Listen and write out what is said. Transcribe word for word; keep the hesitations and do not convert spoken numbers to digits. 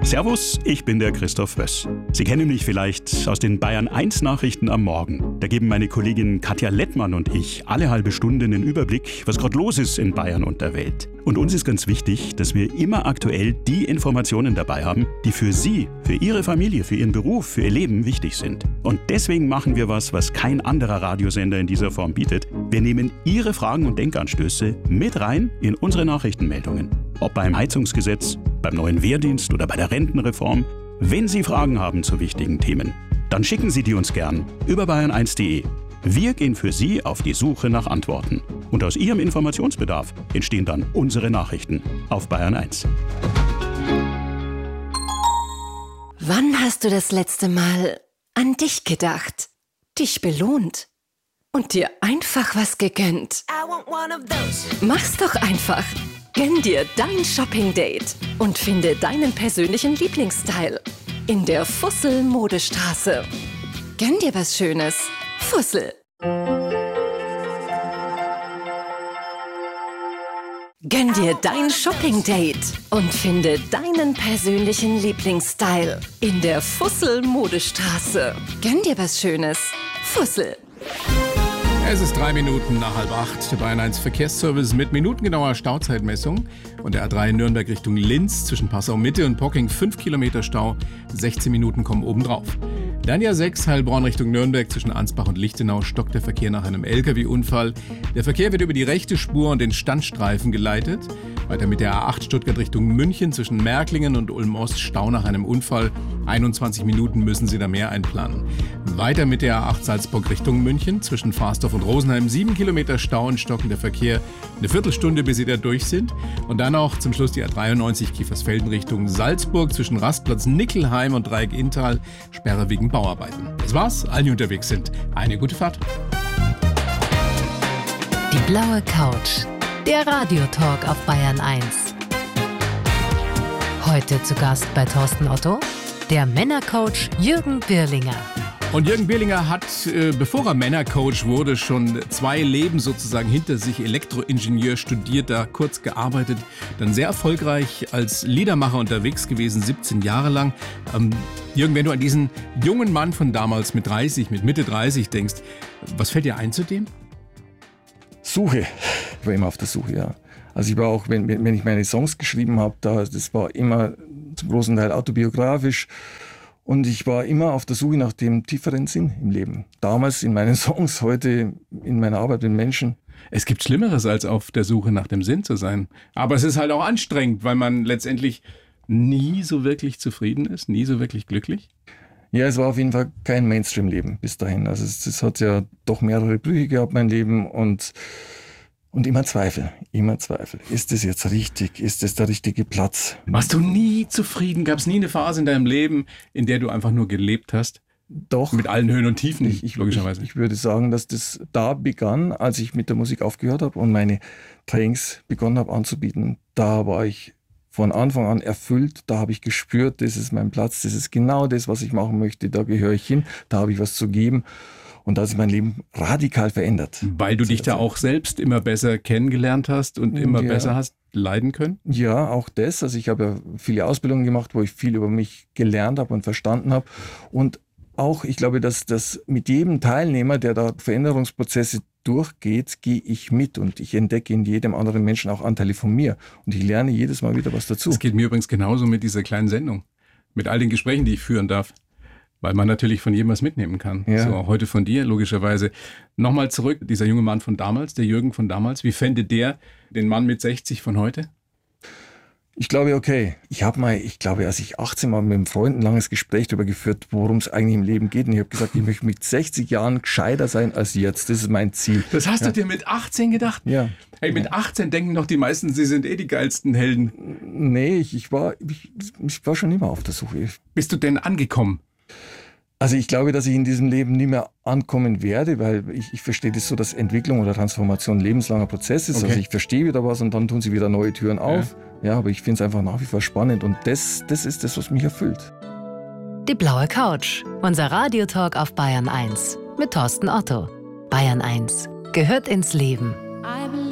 Servus, ich bin der Christoph Wöss. Sie kennen mich vielleicht aus den Bayern eins Nachrichten am Morgen. Da geben meine Kollegin Katja Lettmann und ich alle halbe Stunde einen Überblick, was gerade los ist in Bayern und der Welt. Und uns ist ganz wichtig, dass wir immer aktuell die Informationen dabei haben, die für Sie, für Ihre Familie, für Ihren Beruf, für Ihr Leben wichtig sind. Und deswegen machen wir was, was kein anderer Radiosender in dieser Form bietet. Wir nehmen Ihre Fragen und Denkanstöße mit rein in unsere Nachrichtenmeldungen. Ob beim Heizungsgesetz, beim neuen Wehrdienst oder bei der Rentenreform. Wenn Sie Fragen haben zu wichtigen Themen, dann schicken Sie die uns gern über bayern eins punkt de. Wir gehen für Sie auf die Suche nach Antworten. Und aus Ihrem Informationsbedarf entstehen dann unsere Nachrichten auf Bayern eins. Wann hast du das letzte Mal an dich gedacht, dich belohnt und dir einfach was gegönnt? Mach's doch einfach. Gönn dir dein Shopping-Date und finde deinen persönlichen Lieblingsstyle in der Fussel-Modestraße. Gönn dir was Schönes. Fussel. Gönn dir dein Shopping-Date und finde deinen persönlichen Lieblingsstyle in der Fussel-Modestraße. Gönn dir was Schönes. Fussel. Es ist drei Minuten nach halb acht. Der Bayern eins Verkehrsservice mit minutengenauer Stauzeitmessung. Und der A drei Nürnberg Richtung Linz zwischen Passau Mitte und Pocking fünf Kilometer Stau. sechzehn Minuten kommen obendrauf. Dann ja sechs Heilbronn Richtung Nürnberg zwischen Ansbach und Lichtenau stockt der Verkehr nach einem L K W-Unfall. Der Verkehr wird über die rechte Spur und den Standstreifen geleitet. Weiter mit der A acht Stuttgart Richtung München zwischen Märklingen und Ulm-Ost Stau nach einem Unfall. einundzwanzig Minuten müssen Sie da mehr einplanen. Weiter mit der A acht Salzburg Richtung München zwischen Fahrsdorf und Rosenheim sieben Kilometer Stau und stockender Verkehr. Eine Viertelstunde, bis Sie da durch sind. Und dann auch zum Schluss die A dreiundneunzig Kiefersfelden Richtung Salzburg zwischen Rastplatz Nickelheim und Dreieck Inntal. Sperre wegen Bauarbeiten. Das war's. Allen, die unterwegs sind, eine gute Fahrt. Die blaue Couch. Der Radiotalk auf Bayern eins. Heute zu Gast bei Thorsten Otto, der Männercoach Jürgen Birlinger. Und Jürgen Birlinger hat, äh, bevor er Männercoach wurde, schon zwei Leben sozusagen hinter sich. Elektroingenieur studiert, da kurz gearbeitet, dann sehr erfolgreich als Liedermacher unterwegs gewesen, siebzehn Jahre lang. Ähm, Jürgen, wenn du an diesen jungen Mann von damals mit dreißig, mit Mitte dreißig denkst, was fällt dir ein zu dem? Suche. Ich war immer auf der Suche, ja. Also ich war auch, wenn, wenn ich meine Songs geschrieben habe, da, das war immer zum großen Teil autobiografisch. Und ich war immer auf der Suche nach dem tieferen Sinn im Leben. Damals in meinen Songs, heute in meiner Arbeit mit Menschen. Es gibt Schlimmeres, als auf der Suche nach dem Sinn zu sein. Aber es ist halt auch anstrengend, weil man letztendlich nie so wirklich zufrieden ist, nie so wirklich glücklich. Ja, es war auf jeden Fall kein Mainstream-Leben bis dahin. Also es, es hat ja doch mehrere Brüche gehabt, mein Leben. Und, und immer Zweifel, immer Zweifel. Ist das jetzt richtig? Ist das der richtige Platz? Warst du nie zufrieden? Gab es nie eine Phase in deinem Leben, in der du einfach nur gelebt hast? Doch. Mit allen Höhen und Tiefen, ich, ich, logischerweise. Ich, ich würde sagen, dass das da begann, als ich mit der Musik aufgehört habe und meine Trainings begonnen habe anzubieten. Da war ich von Anfang an erfüllt. Da habe ich gespürt, das ist mein Platz, das ist genau das, was ich machen möchte. Da gehöre ich hin, da habe ich was zu geben. Und da hat sich mein Leben radikal verändert. Weil du dich da auch selbst immer besser kennengelernt hast und immer ja. besser hast leiden können? Ja, auch das. Also ich habe ja viele Ausbildungen gemacht, wo ich viel über mich gelernt habe und verstanden habe. Und auch, ich glaube, dass, dass mit jedem Teilnehmer, der da Veränderungsprozesse durchgeht, gehe ich mit und ich entdecke in jedem anderen Menschen auch Anteile von mir. Und ich lerne jedes Mal wieder was dazu. Das geht mir übrigens genauso mit dieser kleinen Sendung. Mit all den Gesprächen, die ich führen darf. Weil man natürlich von jedem was mitnehmen kann. Ja. So, auch heute von dir, logischerweise. Nochmal zurück, dieser junge Mann von damals, der Jürgen von damals. Wie fände der den Mann mit sechzig von heute? Ich glaube, okay. Ich habe mal, ich glaube, als ich achtzehn war, mit einem Freund ein langes Gespräch darüber geführt, worum es eigentlich im Leben geht. Und ich habe gesagt, ich möchte mit sechzig Jahren gescheiter sein als jetzt. Das ist mein Ziel. Das hast ja. du dir mit achtzehn gedacht? Ja. Hey, mit achtzehn denken doch die meisten, sie sind eh die geilsten Helden. Nee, ich, ich, war, ich, ich war schon immer auf der Suche. Bist du denn angekommen? Also ich glaube, dass ich in diesem Leben nie mehr ankommen werde, weil ich, ich verstehe das so, dass Entwicklung oder Transformation ein lebenslanger Prozess ist. Okay. Also ich verstehe wieder was und dann tun sie wieder neue Türen auf. Ja, ja, aber ich finde es einfach nach wie vor spannend und das, das ist das, was mich erfüllt. Die blaue Couch, unser Radiotalk auf Bayern eins mit Thorsten Otto. Bayern eins gehört ins Leben.